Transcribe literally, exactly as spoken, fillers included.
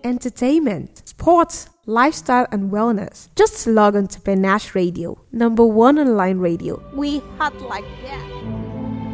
entertainment, sports, lifestyle, and wellness. Just log on to Panache Radio, number one online radio. We hot like that.